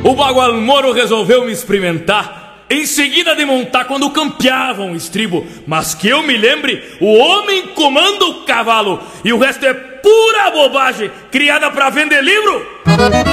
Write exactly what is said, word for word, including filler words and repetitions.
O Bagual Moro resolveu me experimentar, em seguida de montar quando campeavam o estribo. Mas que eu me lembre, o homem comanda o cavalo, e o resto é pura bobagem, criada pra vender livro.